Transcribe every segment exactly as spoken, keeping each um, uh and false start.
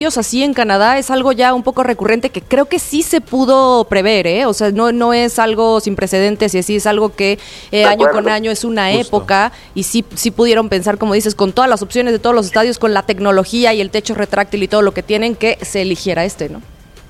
así en Canadá es algo ya un poco recurrente que creo que sí se pudo prever, ¿eh? O sea, no, no es algo sin precedentes y así es algo que eh, año con año es una Justo. época y sí, sí pudieron pensar, como dices, con todas las opciones de todos los estadios, con la tecnología y el techo retráctil y todo lo que tienen, que se eligiera este, ¿no?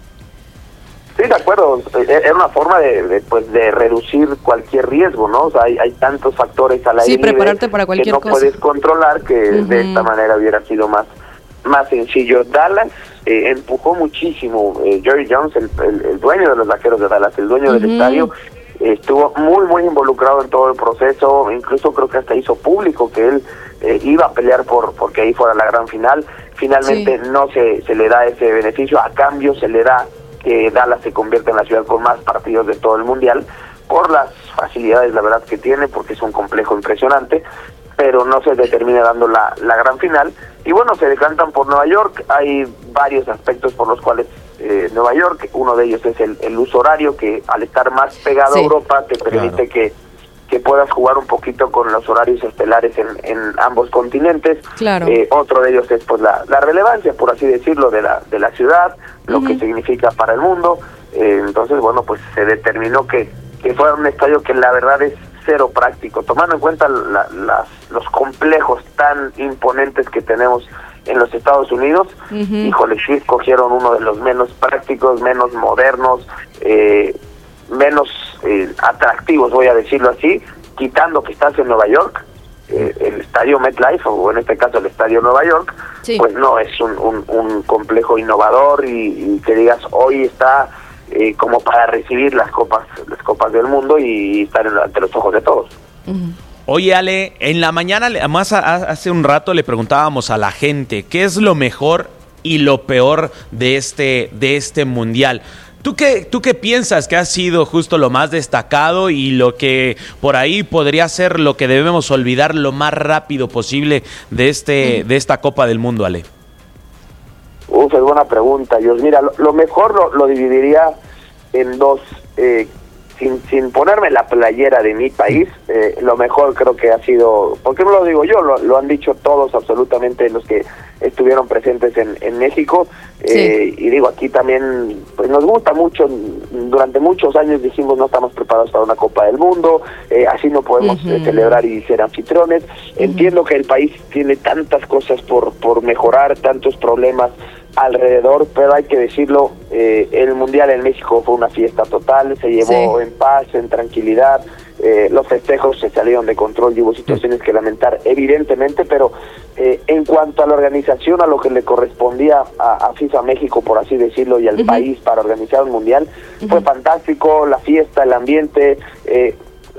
Sí, de acuerdo. Era una forma de, de, pues, de reducir cualquier riesgo, ¿no? O sea, hay, hay tantos factores al aire sí, prepararte para cualquier que no cosa. puedes controlar que uh-huh. de esta manera hubiera sido más más sencillo. Dallas eh, empujó muchísimo. eh, Jerry Jones, el, el, el dueño de los Vaqueros de Dallas, el dueño uh-huh. del estadio, eh, estuvo muy muy involucrado en todo el proceso. Incluso creo que hasta hizo público que él eh, iba a pelear por porque ahí fuera la gran final. Finalmente sí. no se, se le da ese beneficio, a cambio se le da que Dallas se convierta en la ciudad con más partidos de todo el mundial, por las facilidades, la verdad, que tiene, porque es un complejo impresionante, pero no se le termina dando la, la gran final. Y bueno, se decantan por Nueva York. Hay varios aspectos por los cuales eh, Nueva York, uno de ellos es el, el uso horario, que al estar más pegado sí. a Europa te permite claro. que, que puedas jugar un poquito con los horarios estelares en, en ambos continentes. Claro. Eh, otro de ellos es pues la, la relevancia, por así decirlo, de la, de la ciudad, lo uh-huh. que significa para el mundo. Eh, entonces, bueno, pues se determinó que, que fuera un estadio que la verdad es cero práctico, tomando en cuenta la, las, los complejos tan imponentes que tenemos en los Estados Unidos. Uh-huh. Híjole, sí escogieron uno de los menos prácticos, menos modernos, eh, menos eh, atractivos, voy a decirlo así, quitando que estás en Nueva York. Eh, el estadio MetLife, o en este caso el estadio Nueva York, sí. pues no es un, un, un complejo innovador y, y que digas hoy está Eh, como para recibir las copas las copas del mundo y estar ante los ojos de todos. Uh-huh. Oye, Ale, en la mañana, además hace un rato le preguntábamos a la gente qué es lo mejor y lo peor de este de este mundial. ¿Tú qué, ¿Tú qué piensas que ha sido justo lo más destacado y lo que por ahí podría ser lo que debemos olvidar lo más rápido posible de este uh-huh. de esta Copa del Mundo, Ale? Uf, es buena pregunta, Dios. Mira, lo, lo mejor lo, lo dividiría en dos. Eh, sin, sin ponerme la playera de mi país, eh, lo mejor creo que ha sido, porque no lo digo yo, lo, lo han dicho todos absolutamente los que estuvieron presentes en, en México. Sí. Eh, y digo, aquí también pues nos gusta mucho. Durante muchos años dijimos no estamos preparados para una Copa del Mundo, eh, así no podemos uh-huh. eh, celebrar y ser anfitriones. Uh-huh. Entiendo que el país tiene tantas cosas por, por mejorar, tantos problemas alrededor, pero hay que decirlo, eh, el Mundial en México fue una fiesta total, se llevó sí. en paz, en tranquilidad. Eh, los festejos se salieron de control y hubo situaciones que lamentar, evidentemente, pero eh, en cuanto a la organización, a lo que le correspondía a, a FIFA México, por así decirlo, y al uh-huh. país para organizar un mundial, uh-huh. fue fantástico. La fiesta, el ambiente, eh,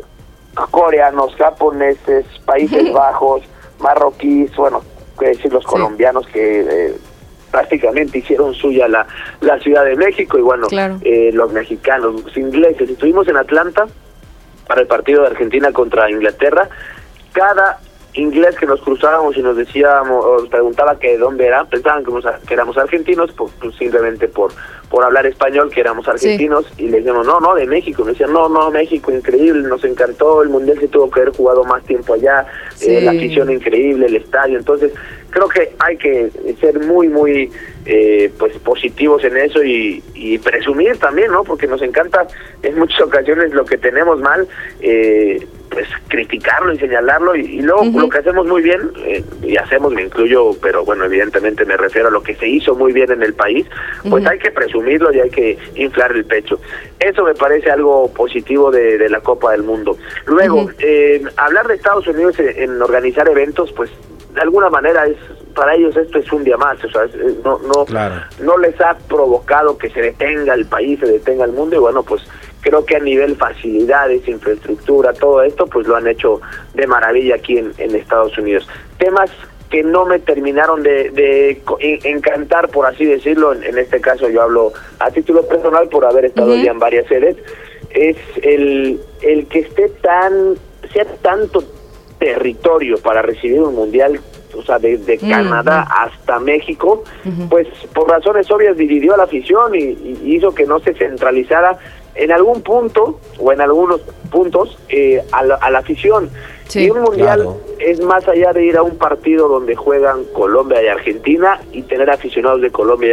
coreanos, japoneses, Países uh-huh. Bajos, marroquíes, bueno, qué decir, los sí. colombianos que eh, prácticamente hicieron suya la, la Ciudad de México, y bueno, claro. eh, los mexicanos, los ingleses. Estuvimos en Atlanta para el partido de Argentina contra Inglaterra. Cada inglés que nos cruzábamos y nos decíamos, o nos preguntaba que de dónde eran, pensaban que, que éramos argentinos, pues, pues simplemente por por hablar español, que éramos argentinos, sí. y le decíamos, no, no, de México. Me decían, no, no, México, increíble, nos encantó, el Mundial se tuvo que haber jugado más tiempo allá, sí. eh, la afición increíble, el estadio. Entonces, creo que hay que ser muy, muy eh, pues positivos en eso y, y presumir también, ¿no? Porque nos encanta en muchas ocasiones lo que tenemos mal, eh, pues criticarlo y señalarlo, y, y luego uh-huh. lo que hacemos muy bien, eh, y hacemos, me incluyo, pero bueno, evidentemente me refiero a lo que se hizo muy bien en el país, pues uh-huh. hay que presumirlo y hay que inflar el pecho. Eso me parece algo positivo de, de la Copa del Mundo. Luego, uh-huh. eh, hablar de Estados Unidos en, en organizar eventos, pues de alguna manera es, para ellos esto es un día más, o sea, es, no no claro. no les ha provocado que se detenga el país, se detenga el mundo, y bueno, pues creo que a nivel facilidades, infraestructura, todo esto, pues lo han hecho de maravilla aquí en, en Estados Unidos. Temas que no me terminaron de, de encantar, por así decirlo, en, en este caso yo hablo a título personal por haber estado uh-huh. ya en varias sedes, es el, el que esté tan, sea tanto territorio para recibir un mundial, o sea, desde uh-huh. Canadá hasta México, uh-huh. pues por razones obvias dividió a la afición y, y hizo que no se centralizara en algún punto o en algunos puntos eh, a, la, a la afición. Sí, y un mundial claro. es más allá de ir a un partido donde juegan Colombia y Argentina y tener aficionados de Colombia